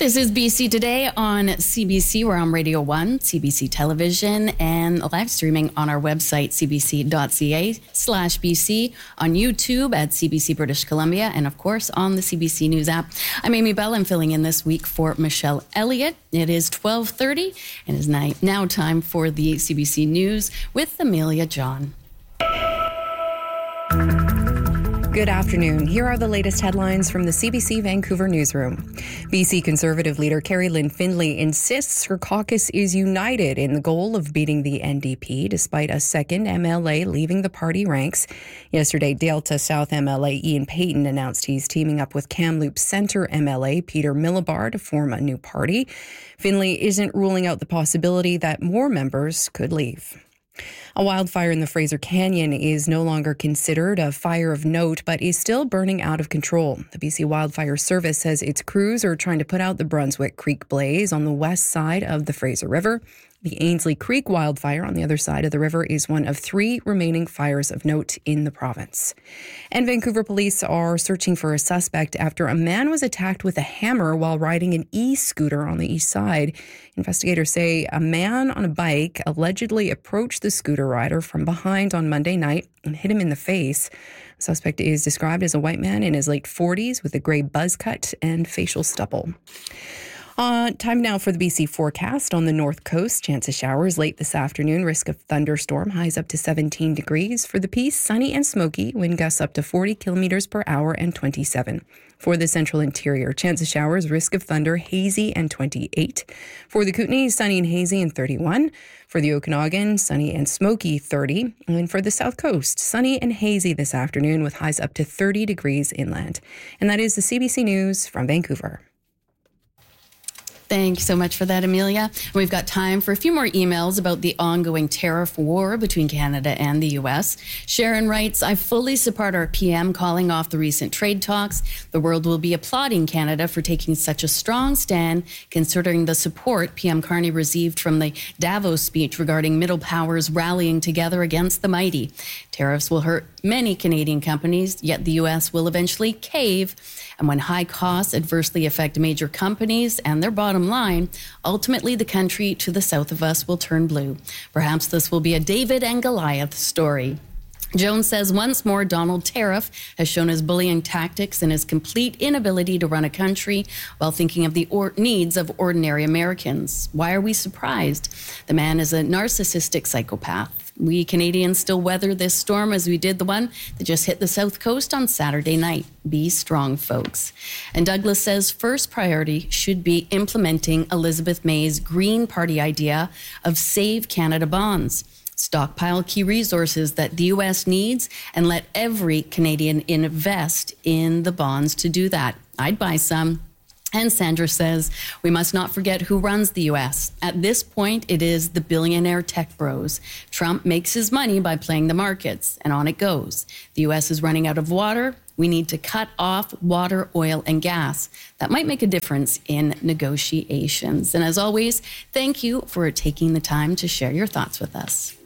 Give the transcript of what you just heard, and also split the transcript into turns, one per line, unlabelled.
This is BC Today on CBC. We're on Radio 1, CBC Television, and live streaming on our website, cbc.ca/BC, on YouTube at CBC British Columbia, and of course on the CBC News app. I'm Amy Bell. I'm filling in this week for Michelle Elliott. It is 12:30 and it is now time for the CBC News with Amelia John.
Good afternoon. Here are the latest headlines from the CBC Vancouver newsroom. BC Conservative leader Kerry Lynn Findlay insists her caucus is united in the goal of beating the NDP despite a second MLA leaving the party ranks. Yesterday, Delta South MLA Ian Payton announced he's teaming up with Kamloops Centre MLA Peter Millibar to form a new party. Findlay isn't ruling out the possibility that more members could leave. A wildfire in the Fraser Canyon is no longer considered a fire of note, but is still burning out of control. The BC Wildfire Service says its crews are trying to put out the Brunswick Creek blaze on the west side of the Fraser River. The Ainslie Creek wildfire on the other side of the river is one of 3 remaining fires of note in the province. And Vancouver police are searching for a suspect after a man was attacked with a hammer while riding an e-scooter on the east side. Investigators say a man on a bike allegedly approached the scooter rider from behind on Monday night and hit him in the face. The suspect is described as a white man in his late 40s with a grey buzz cut and facial stubble. Time now for the BC forecast. On the north coast, chance of showers late this afternoon, risk of thunderstorm, highs up to 17 degrees. For the Peace, sunny and smoky, wind gusts up to 40 kilometers per hour and 27. For the central interior, chance of showers, risk of thunder, hazy and 28. For the Kootenay, sunny and hazy and 31. For the Okanagan, sunny and smoky, 30. And for the south coast, sunny and hazy this afternoon with highs up to 30 degrees inland. And that is the CBC News from Vancouver.
Thank you so much for that, Amelia. We've got time for a few more emails about the ongoing tariff war between Canada and the U.S. Sharon writes, I fully support our PM calling off the recent trade talks. The world will be applauding Canada for taking such a strong stand, considering the support PM Carney received from the Davos speech regarding middle powers rallying together against the mighty. Tariffs will hurt many Canadian companies, yet the U.S. will eventually cave. And when high costs adversely affect major companies and their bottom line, ultimately the country to the south of us will turn blue. Perhaps this will be a David and Goliath story. Jones says once more Donald Tariff has shown his bullying tactics and his complete inability to run a country while thinking of the needs of ordinary Americans. Why are we surprised? The man is a narcissistic psychopath. We Canadians still weather this storm as we did the one that just hit the south coast on Saturday night. Be strong, folks. And Douglas says first priority should be implementing Elizabeth May's Green Party idea of Save Canada bonds. Stockpile key resources that the U.S. needs and let every Canadian invest in the bonds to do that. I'd buy some. And Sandra says, we must not forget who runs the U.S. At this point, it is the billionaire tech bros. Trump makes his money by playing the markets, and on it goes. The U.S. is running out of water. We need to cut off water, oil, and gas. That might make a difference in negotiations. And as always, thank you for taking the time to share your thoughts with us.